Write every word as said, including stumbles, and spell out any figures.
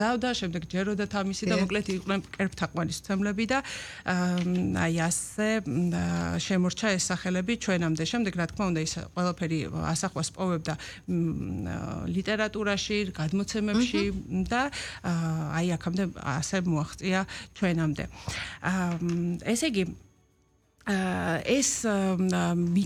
დავდა, შემდეგ ჯეროდა თამისი და მოკლედ იყვნენ კერპთაყვანის თემლები და აი ასე შემორჩა ეს სახელები ჩვენამდე. შემდეგ რა თქმა უნდა ის ყველაფერი ასახვას პოვებდა ლიტერატურაში, გადმოცემებში და აი აქამდე ასე მოაღწია ჩვენამდე. ესე იგი ეს